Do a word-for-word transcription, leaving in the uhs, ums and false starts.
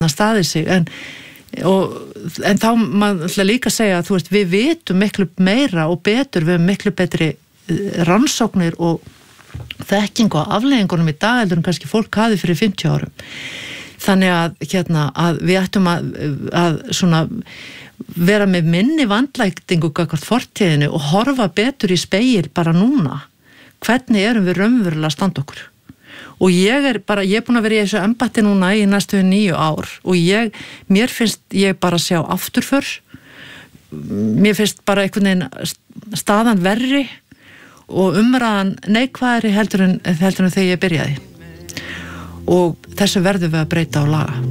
staðið sig en, og, en þá maður líka segja að þú veist, við vitum miklu meira og betur, við hefum miklu betri rannsóknir og þekking og afleiðingunum í dag heldur en kannski fólk hafi fyrir fimmtíu árum. Þannig að, hérna, að við ættum að, að svona vera með minni vandlæktingu gagnvart fortíðinni og horfa betur í spegil bara núna. Hvernig erum við raunverulega að standa okkur? Og ég er bara, ég er búin að vera í þessu embætti núna í næstu níu ár og ég, mér finnst ég bara að sjá afturför. Mér finnst bara einhvern veginn staðan verri og umræðan neikvæðari heldur en, heldur en þegar ég byrjaði. Og þessu verðum við að breyta og laga.